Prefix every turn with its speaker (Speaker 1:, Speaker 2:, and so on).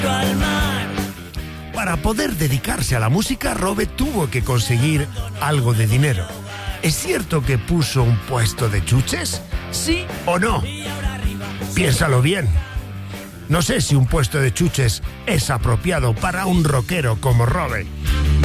Speaker 1: Para poder dedicarse a la música, Robert tuvo que conseguir algo de dinero. ¿Es cierto que puso un puesto de chuches? ¿Sí o no? Piénsalo bien. No sé si un puesto de chuches es apropiado para un rockero como Robert.